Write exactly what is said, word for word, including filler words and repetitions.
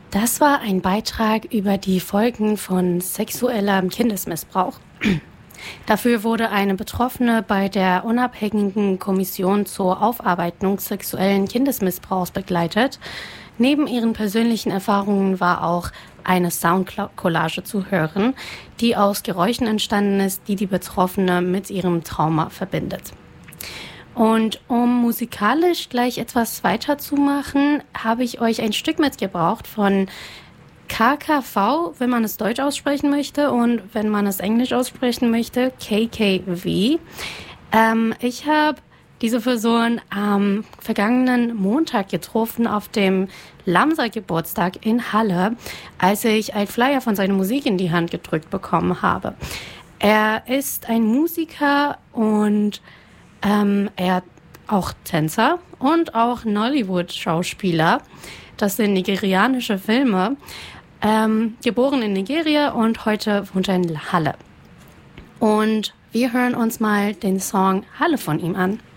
Das war ein Beitrag über die Folgen von sexuellem Kindesmissbrauch. Dafür wurde eine Betroffene bei der unabhängigen Kommission zur Aufarbeitung sexuellen Kindesmissbrauchs begleitet. Neben ihren persönlichen Erfahrungen war auch eine Soundcollage zu hören, die aus Geräuschen entstanden ist, die die Betroffene mit ihrem Trauma verbindet. Und um musikalisch gleich etwas weiterzumachen, habe ich euch ein Stück mitgebracht von K K V, wenn man es deutsch aussprechen möchte, und wenn man es englisch aussprechen möchte, K K V. Ähm, ich habe diese Person am vergangenen Montag getroffen auf dem Lamsa-Geburtstag in Halle, als ich ein Flyer von seiner Musik in die Hand gedrückt bekommen habe. Er ist ein Musiker und ähm, er auch Tänzer und auch Nollywood-Schauspieler. Das sind nigerianische Filme. Ähm, geboren in Nigeria und heute wohnt er in Halle. Und wir hören uns mal den Song Halle von ihm an.